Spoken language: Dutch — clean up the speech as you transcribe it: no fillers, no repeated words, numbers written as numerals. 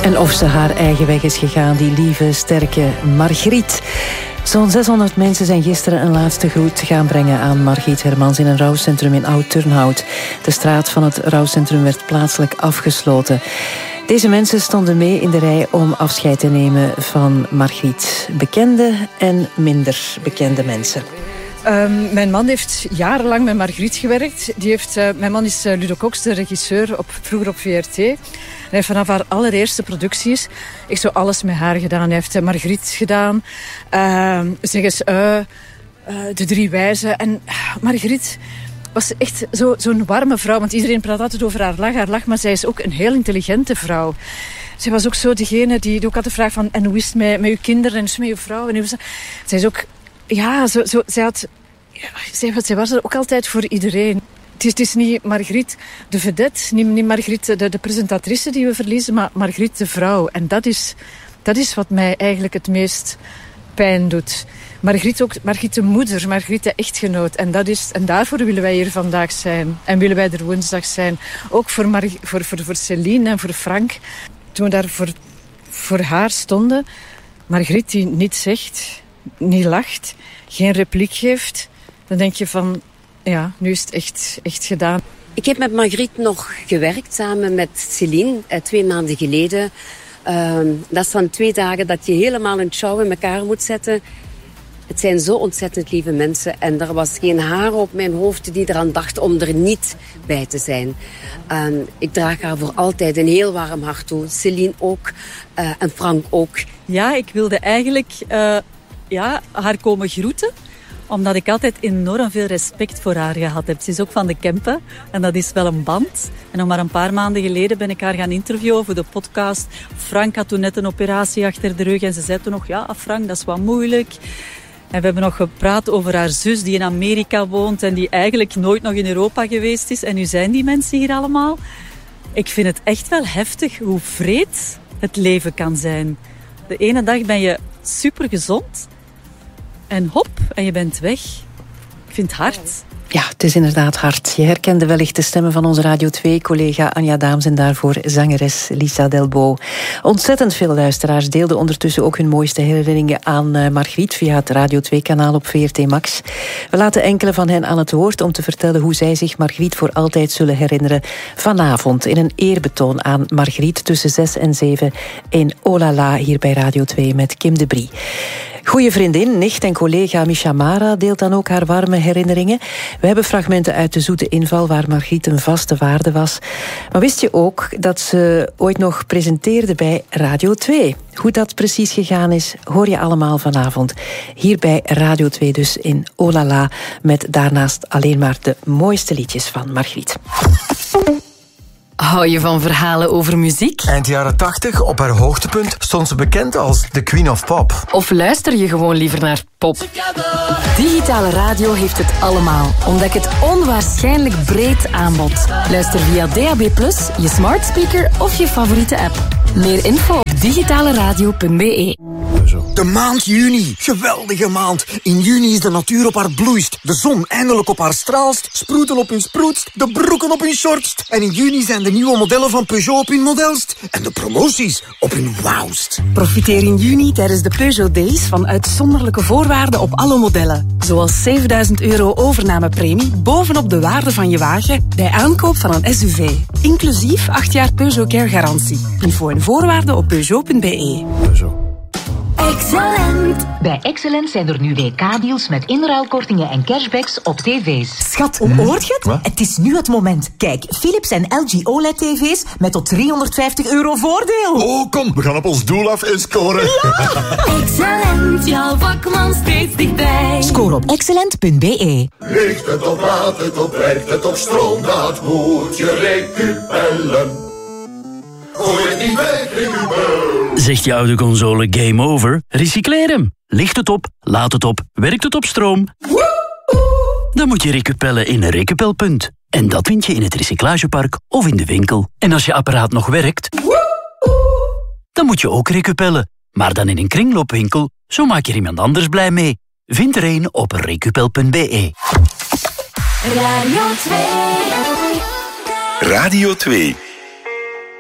En of ze haar eigen weg is gegaan, die lieve, sterke Margriet. Zo'n 600 mensen zijn gisteren een laatste groet gaan brengen aan Margriet Hermans in een rouwcentrum in Oud-Turnhout. De straat van het rouwcentrum werd plaatselijk afgesloten. Deze mensen stonden mee in de rij om afscheid te nemen van Margriet. Bekende en minder bekende mensen. Mijn man heeft jarenlang met Margriet gewerkt. Mijn man is Ludo Cox, de regisseur, vroeger op VRT. Hij heeft vanaf haar allereerste producties echt zo alles met haar gedaan. Hij heeft Margriet gedaan, Zeg eens De Drie Wijzen. En Margriet was echt zo'n warme vrouw. Want iedereen praat altijd over haar lach, maar zij is ook een heel intelligente vrouw. Zij was ook zo degene die ook altijd vraagt van... En hoe is het met uw kinderen en hoe is het met uw vrouw? En zij is ook... Ja, zij was er ook altijd voor iedereen. Het is niet Margriet de vedette, niet Margriet de presentatrice die we verliezen, maar Margriet de vrouw. En dat is wat mij eigenlijk het meest pijn doet. Margriet de moeder, Margriet de echtgenoot. En daarvoor willen wij hier vandaag zijn. En willen wij er woensdag zijn. Ook voor Céline en voor Frank. Toen we daar voor haar stonden, Margriet die niet zegt, niet lacht, geen repliek geeft, dan denk je van, ja, nu is het echt gedaan. Ik heb met Margriet nog gewerkt, samen met Céline, 2 maanden geleden. Dat is dan 2 dagen dat je helemaal een show in elkaar moet zetten. Het zijn zo ontzettend lieve mensen. En er was geen haar op mijn hoofd die eraan dacht om er niet bij te zijn. Ik draag haar voor altijd een heel warm hart toe. Céline ook. En Frank ook. Ja, ik wilde eigenlijk haar komen groeten. Omdat ik altijd enorm veel respect voor haar gehad heb. Ze is ook van de Kempen. En dat is wel een band. En nog maar een paar maanden geleden ben ik haar gaan interviewen voor de podcast. Frank had toen net een operatie achter de rug. En ze zei toen nog, ja Frank, dat is wat moeilijk. En we hebben nog gepraat over haar zus die in Amerika woont. En die eigenlijk nooit nog in Europa geweest is. En nu zijn die mensen hier allemaal. Ik vind het echt wel heftig hoe vreed het leven kan zijn. De ene dag ben je super gezond. En hop, en je bent weg. Ik vind het hard. Ja, het is inderdaad hard. Je herkende wellicht de stemmen van onze Radio 2-collega Anja Daams en daarvoor zangeres Lisa Delbo. Ontzettend veel luisteraars deelden ondertussen ook hun mooiste herinneringen aan Margriet via het Radio 2-kanaal op VRT Max. We laten enkele van hen aan het woord om te vertellen hoe zij zich Margriet voor altijd zullen herinneren vanavond in een eerbetoon aan Margriet tussen 6 en 7 in Oh La La hier bij Radio 2 met Kim de Brie. Goeie vriendin, nicht en collega Misha Mara deelt dan ook haar warme herinneringen. We hebben fragmenten uit de zoete inval waar Margriet een vaste waarde was. Maar wist je ook dat ze ooit nog presenteerde bij Radio 2? Hoe dat precies gegaan is, hoor je allemaal vanavond. Hier bij Radio 2 dus in Oh La La, met daarnaast alleen maar de mooiste liedjes van Margriet. Hou je van verhalen over muziek? Eind jaren 80, op haar hoogtepunt, stond ze bekend als The Queen of Pop. Of luister je gewoon liever naar pop? Digitale radio heeft het allemaal. Ontdek het onwaarschijnlijk breed aanbod. Luister via DAB+, je smart speaker of je favoriete app. Meer info op digitaleradio.be. De maand juni. Geweldige maand. In juni is de natuur op haar bloeist. De zon eindelijk op haar straalst. Sproeten op hun sproetst. De broeken op hun shortst. En in juni zijn de nieuwe modellen van Peugeot op hun modelst. En de promoties op hun wauwst. Profiteer in juni tijdens de Peugeot Days van uitzonderlijke voorwaarden op alle modellen. Zoals €7.000 overnamepremie bovenop de waarde van je wagen bij aankoop van een SUV. Inclusief 8 jaar Peugeot Care garantie. Info en voorwaarden op Peugeot.be. Excellent! Bij Excellent zijn er nu WK-deals met inruilkortingen en cashbacks op tv's. Schat, hoort je het? Wat? Het is nu het moment. Kijk, Philips en LG OLED-tv's met tot €350 voordeel. Oh, kom, we gaan op ons doel af en scoren. Ja! Excellent, jouw vakman steeds dichtbij. Score op excellent.be. Ligt het op, laat het op, werkt het op stroom, dat moet je recupellen. Gooi het niet weg, recupel. Zegt je oude console game over? Recycleer hem. Ligt het op, laat het op, werkt het op stroom? Dan moet je recupellen in een recupelpunt. En dat vind je in het recyclagepark of in de winkel. En als je apparaat nog werkt, dan moet je ook recupellen. Maar dan in een kringloopwinkel, zo maak je er iemand anders blij mee. Vind er een op recupel.be. Radio 2. Radio 2.